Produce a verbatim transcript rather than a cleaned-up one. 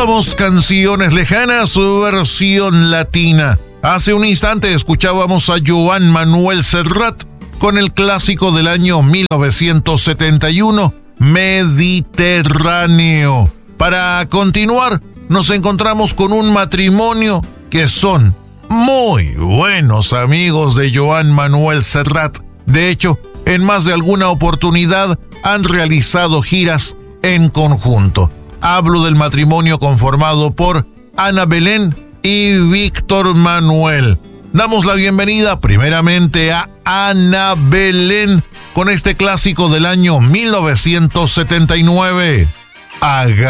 Somos Canciones Lejanas, su versión latina. Hace un instante escuchábamos a Joan Manuel Serrat con el clásico del año mil novecientos setenta y uno, Mediterráneo. Para continuar, nos encontramos con un matrimonio que son muy buenos amigos de Joan Manuel Serrat. De hecho, en más de alguna oportunidad han realizado giras en conjunto. Hablo del matrimonio conformado por Ana Belén y Víctor Manuel. Damos la bienvenida primeramente a Ana Belén con este clásico del año mil novecientos setenta y nueve. Haga